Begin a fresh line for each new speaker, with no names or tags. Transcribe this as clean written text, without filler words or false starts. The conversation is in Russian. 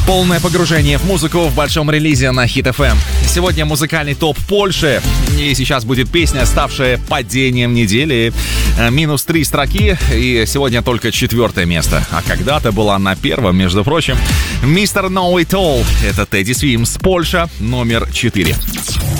Полное погружение в музыку в большом релизе на Hit FM. Сегодня музыкальный топ Польши. И сейчас будет песня, ставшая падением недели. Минус 3 строки. И сегодня только 4 место. А когда-то была на 1, между прочим. Mr. Know It All. Это Teddy Swims, Польша, номер 4.